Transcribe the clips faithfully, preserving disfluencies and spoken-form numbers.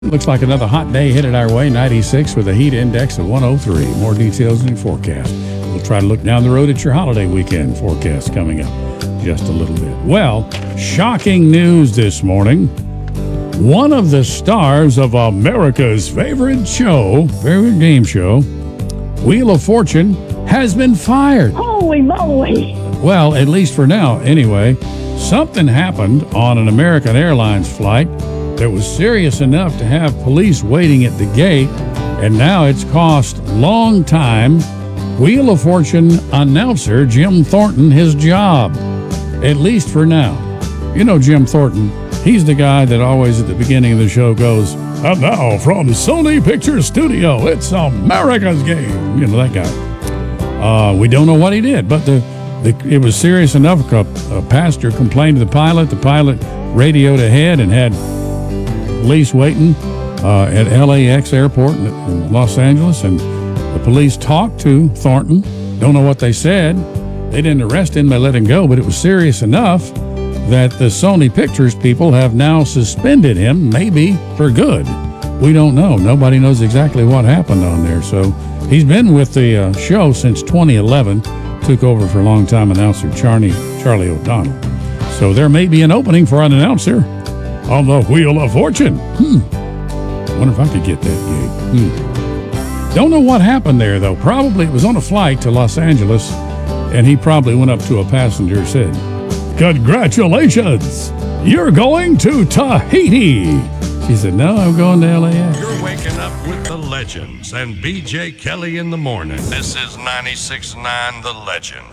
Looks like another hot day headed our way, ninety-six with a heat index of one oh three. More details in your forecast. We'll try to look down the road at your holiday weekend forecast coming up just a little bit. Well, shocking news this morning. One of the stars of America's favorite show, favorite game show, Wheel of Fortune, has been fired. Holy moly. Well, at least for now, anyway. Something happened on an American Airlines flight that was serious enough to have police waiting at the gate, and now it's cost long time Wheel of Fortune announcer Jim Thornton his job, at least for now. You know Jim Thornton, he's the guy that always at the beginning of the show goes, "And now from Sony Pictures Studio, it's America's Game." You know, that guy. Uh, we don't know what he did, but the, the it was serious enough. A, a passenger complained to the pilot. The pilot radioed ahead and had police waiting uh, at L A X airport in, in Los Angeles, and the police talked to Thornton. Don't know what they said. They didn't arrest him, they let him go, but it was serious enough that the Sony Pictures people have now suspended him, maybe for good. We don't know. Nobody knows exactly what happened on there. So he's been with the uh, show since twenty eleven, took over for longtime announcer Charlie, Charlie O'Donnell. So there may be an opening for an announcer on the Wheel of Fortune. Hmm. Wonder if I could get that gig. Hmm. Don't know what happened there, though. Probably it was on a flight to Los Angeles, and he probably went up to a passenger and said, "Congratulations, you're going to Tahiti." She said, "No, I'm going to L A X." You're waking up with the legends and B J Kelly in the morning. This is ninety-six point nine The Legend.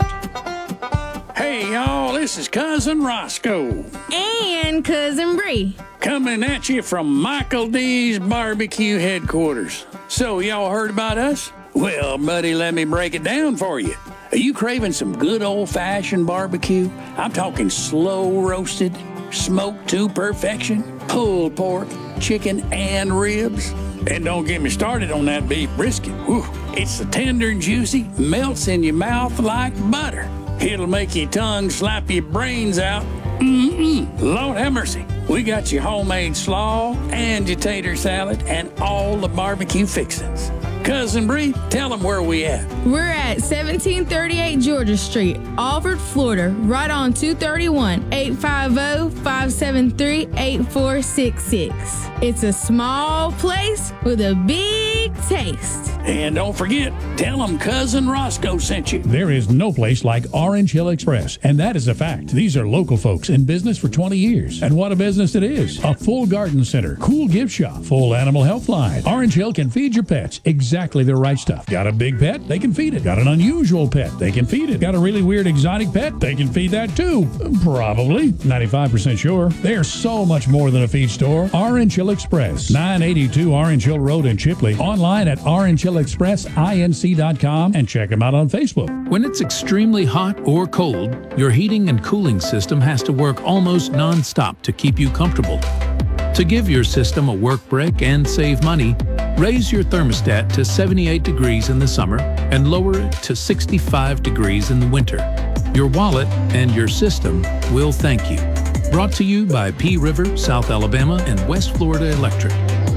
Hey, y'all, this is Cousin Roscoe. And Cousin Bree. Coming at you from Michael D's Barbecue headquarters. So, y'all heard about us? Well, buddy, let me break it down for you. Are you craving some good old-fashioned barbecue? I'm talking slow-roasted, smoked to perfection, pulled pork, chicken, and ribs. And don't get me started on that beef brisket. Whew. It's tender and juicy, melts in your mouth like butter. It'll make your tongue slap your brains out. Mm-mm. Lord have mercy. We got your homemade slaw and your tater salad and all the barbecue fixings. Cousin Bree, tell them where we at. We're at seventeen thirty-eight Georgia Street, Alford, Florida, right on two thirty-one, eight five zero, five seven three, eight four six six. It's a small place with a big taste. And don't forget, tell them Cousin Roscoe sent you. There is no place like Orange Hill Express, and that is a fact. These are local folks in business for twenty years. And what a business it is. A full garden center, cool gift shop, full animal health line. Orange Hill can feed your pets exactly the right stuff. Got a big pet? They can feed it. Got an unusual pet? They can feed it. Got a really weird exotic pet? They can feed that too. Probably. ninety-five percent sure. They are so much more than a feed store. Orange Hill Express, nine eighty-two Orange Hill Road in Chipley. Online at orange hill express inc dot com and check them out on Facebook. When it's extremely hot or cold, your heating and cooling system has to work almost non-stop to keep you comfortable. To give your system a work break and save money, raise your thermostat to seventy-eight degrees in the summer and lower it to sixty-five degrees in the winter. Your wallet and your system will thank you. Brought to you by P River, South Alabama, and West Florida Electric.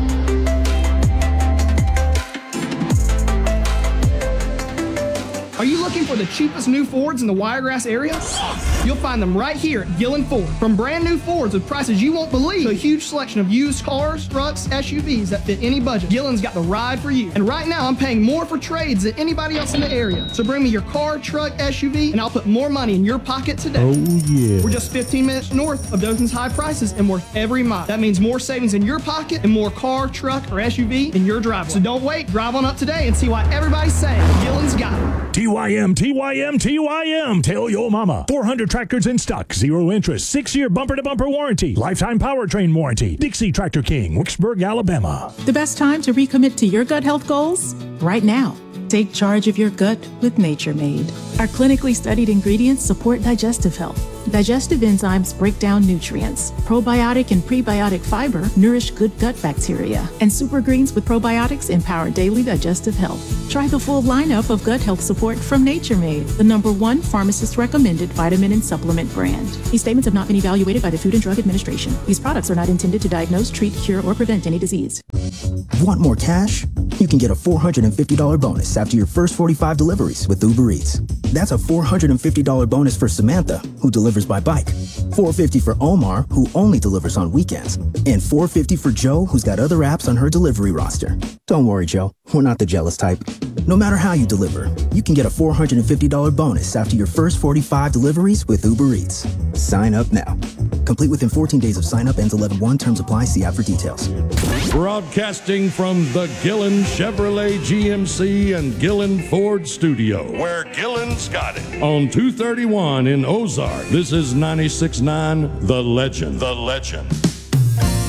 Are you looking for the cheapest new Fords in the Wiregrass area? You'll find them right here at Gillen Ford. From brand new Fords with prices you won't believe to a huge selection of used cars, trucks, S U Vs that fit any budget, Gillen's got the ride for you. And right now I'm paying more for trades than anybody else in the area. So bring me your car, truck, S U V, and I'll put more money in your pocket today. Oh, yeah. We're just fifteen minutes north of Dothan's high prices and worth every mile. That means more savings in your pocket and more car, truck, or S U V in your driveway. So don't wait, drive on up today and see why everybody's saying Gillen's got it. T Y M, T Y M, T Y M. Tell your mama. four hundred tractors in stock, zero interest, six-year bumper-to-bumper warranty, lifetime powertrain warranty. Dixie Tractor King, Wicksburg, Alabama. The best time to recommit to your gut health goals? Right now. Take charge of your gut with Nature Made. Our clinically studied ingredients support digestive health, Digestive enzymes break down nutrients. Probiotic and prebiotic fiber nourish good gut bacteria. And Super Greens with probiotics empower daily digestive health. Try the full lineup of gut health support from Nature Made, the number one pharmacist-recommended vitamin and supplement brand. These statements have not been evaluated by the Food and Drug Administration. These products are not intended to diagnose, treat, cure, or prevent any disease. Want more cash? You can get a four hundred fifty dollars bonus after your first forty-five deliveries with Uber Eats. That's a four hundred fifty dollars bonus for Samantha, who delivers by bike, four hundred fifty dollars for Omar, who only delivers on weekends, and four hundred fifty dollars for Joe, who's got other apps on her delivery roster. Don't worry, Joe. We're not the jealous type. No matter how you deliver, you can get a four hundred fifty dollars bonus after your first forty-five deliveries with Uber Eats. Sign up now. Complete within fourteen days of sign up. Ends eleven one. Terms apply. See app for details. Broadcasting from the Gillen Chevrolet G M C and Gillen Ford studio, where Gillen's got it. On two thirty-one in Ozark, this is ninety-six point nine The Legend. The Legend.